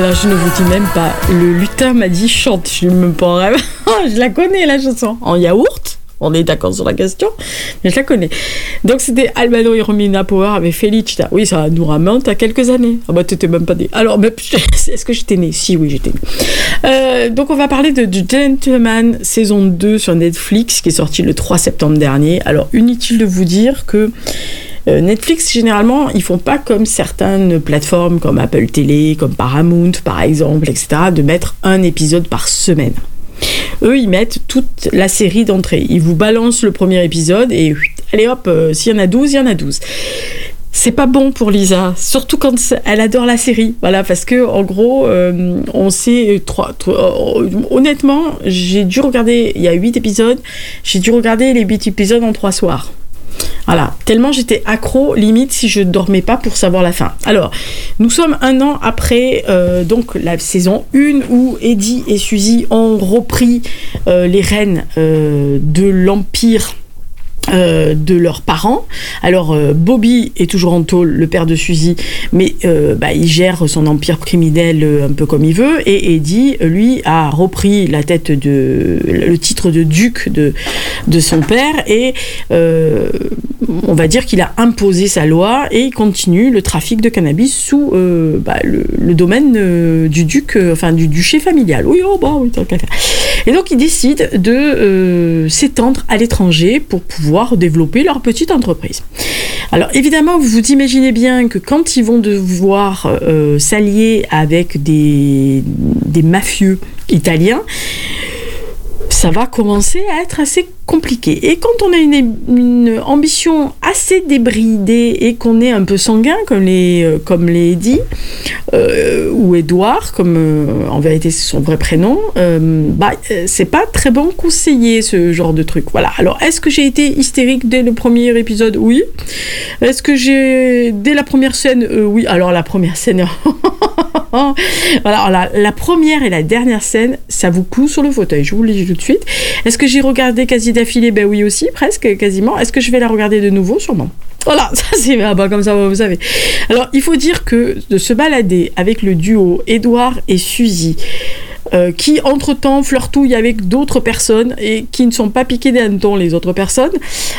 Alors je ne vous dis même pas, le lutin m'a dit chante, je ne me pas en rêve. Je la connais la chanson, en yaourt, on est d'accord sur la question, mais je la connais. Donc c'était Albano et Romina Power avec Felicita. Oui, ça nous remonte à quelques années. Ah bah t'étais même pas née. Alors, est-ce que j'étais née ? Si, oui, j'étais née. Donc on va parler du Gentleman saison 2 sur Netflix qui est sorti le 3 septembre dernier. Alors inutile de vous dire que Netflix, généralement, ils font pas comme certaines plateformes comme Apple TV, comme Paramount, par exemple, etc., de mettre un épisode par semaine. Eux, ils mettent toute la série d'entrée. Ils vous balancent le premier épisode et allez hop, s'il y en a 12, il y en a 12. C'est pas bon pour Lisa, surtout quand elle adore la série. Voilà, parce que en gros, on sait honnêtement, j'ai dû regarder, il y a 8 épisodes, j'ai dû regarder les 8 épisodes en 3 soirs. Voilà, tellement j'étais accro, limite si je dormais pas pour savoir la fin. Alors, nous sommes 1 an après donc la saison 1 où Eddie et Suzy ont repris les rênes de l'empire de leurs parents. Alors Bobby est toujours en tôle, le père de Suzy, mais il gère son empire criminel un peu comme il veut, et Eddie, lui, a repris la tête le titre de duc de son père, et on va dire qu'il a imposé sa loi et il continue le trafic de cannabis sous le domaine du duc, du duché familial. Oui, tant qu'à faire. Et donc ils décident de s'étendre à l'étranger pour pouvoir développer leur petite entreprise. Alors évidemment, vous imaginez bien que quand ils vont devoir s'allier avec des mafieux italiens, ça va commencer à être assez compliqué. Et quand on a une ambition assez débridée et qu'on est un peu sanguin, comme les Eddie, ou Edouard, comme en vérité c'est son vrai prénom, c'est pas très bon conseiller ce genre de truc. Voilà. Alors, est-ce que j'ai été hystérique dès le premier épisode ? Oui. Est-ce que dès la première scène ? Oui. Alors, la première scène... Voilà, la première et la dernière scène, ça vous cloue sur le fauteuil, je vous le dis tout de suite. Est-ce que j'ai regardé quasi d'affilée ? Ben oui aussi, presque, quasiment. Est-ce que je vais la regarder de nouveau ? Sûrement. Voilà, ça c'est comme ça, vous savez. Alors, il faut dire que de se balader avec le duo Edouard et Suzy, qui entre-temps flirtouillent avec d'autres personnes et qui ne sont pas piqués des hannetons, les autres personnes,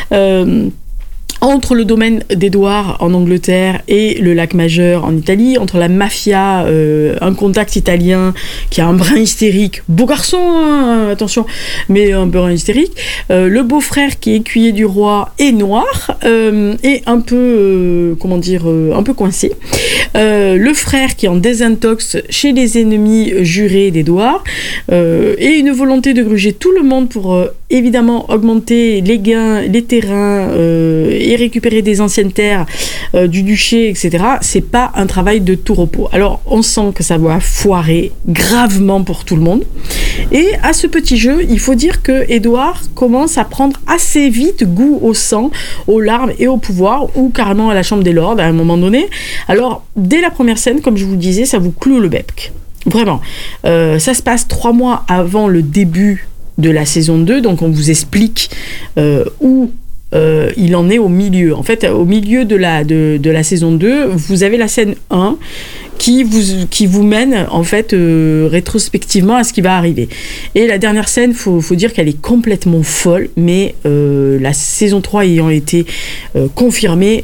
entre le domaine d'Edouard en Angleterre et le lac Majeur en Italie, entre la mafia, un contact italien qui a un brin hystérique, beau garçon, hein, attention, mais un brin hystérique, le beau-frère qui est écuyer du roi et noir, et un peu, un peu coincé, le frère qui est en désintox chez les ennemis jurés d'Edouard, et une volonté de gruger tout le monde pour évidemment augmenter les gains, les terrains, et récupérer des anciennes terres du duché, etc. C'est pas un travail de tout repos. Alors, on sent que ça va foirer gravement pour tout le monde. Et à ce petit jeu, il faut dire que Edouard commence à prendre assez vite goût au sang, aux larmes et au pouvoir, ou carrément à la Chambre des Lords à un moment donné. Alors, dès la première scène, comme je vous le disais, ça vous cloue le bec. Vraiment. Ça se passe 3 mois avant le début de la saison 2, donc on vous explique où il en est au milieu. En fait, au milieu de la saison 2, vous avez la scène 1 qui vous mène, en fait, rétrospectivement à ce qui va arriver. Et la dernière scène, faut dire qu'elle est complètement folle, mais la saison 3 ayant été confirmée,